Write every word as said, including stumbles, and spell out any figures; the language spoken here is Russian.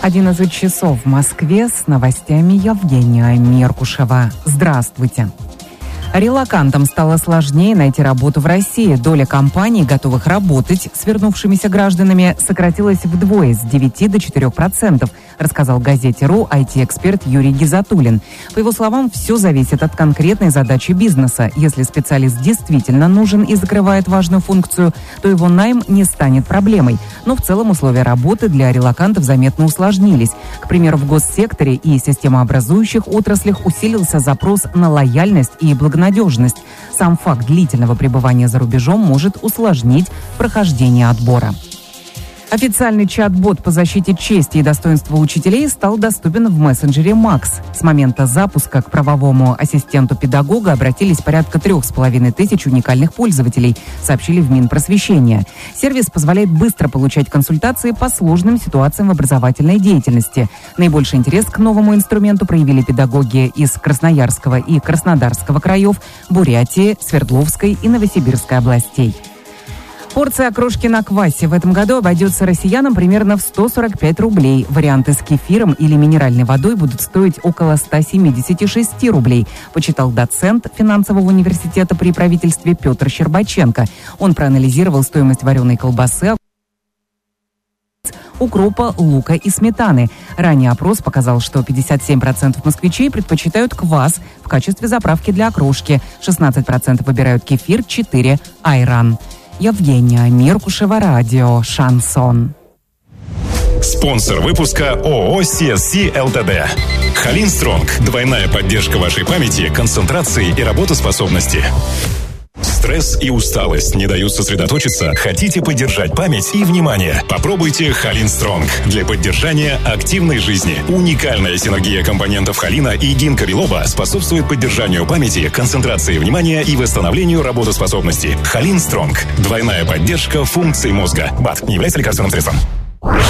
одиннадцать часов в Москве, с новостями Евгения Меркушева. Здравствуйте. Релокантам стало сложнее найти работу в России. Доля компаний, готовых работать с вернувшимися гражданами, сократилась вдвое, с девяти до четырёх процентов, рассказал газете РУ ай ти-эксперт Юрий Гизатуллин. По его словам, все зависит от конкретной задачи бизнеса. Если специалист действительно нужен и закрывает важную функцию, то его найм не станет проблемой. Но в целом условия работы для релокантов заметно усложнились. К примеру, в госсекторе и системообразующих отраслях усилился запрос на лояльность и благонадежность. Надежность. Сам факт длительного пребывания за рубежом может усложнить прохождение отбора. Официальный чат-бот по защите чести и достоинства учителей стал доступен в мессенджере Макс. С момента запуска к правовому ассистенту педагога обратились порядка трех с половиной тысяч уникальных пользователей, сообщили в Минпросвещения. Сервис позволяет быстро получать консультации по сложным ситуациям в образовательной деятельности. Наибольший интерес к новому инструменту проявили педагоги из Красноярского и Краснодарского краев, Бурятии, Свердловской и Новосибирской областей. Порция окрошки на квасе в этом году обойдется россиянам примерно в сто сорок пять рублей. Варианты с кефиром или минеральной водой будут стоить около ста семидесяти шести рублей, почитал доцент финансового университета при правительстве Петр Щербаченко. Он проанализировал стоимость вареной колбасы, укропа, лука и сметаны. Ранее опрос показал, что пятьдесят семь процентов москвичей предпочитают квас в качестве заправки для окрошки, шестнадцать процентов выбирают кефир, четыре процента айран. Евгения Меркушева, радио «Шансон». Спонсор выпуска ООО си эс си Лтд. Халин Стронг. Двойная поддержка вашей памяти, концентрации и работоспособности. Стресс и усталость не дают сосредоточиться? Хотите поддержать память и внимание? Попробуйте Халин Стронг для поддержания активной жизни. Уникальная синергия компонентов холина и гинка билоба способствует поддержанию памяти, концентрации внимания и восстановлению работоспособности. Халин Стронг. Двойная поддержка функций мозга. БАД не является лекарственным средством.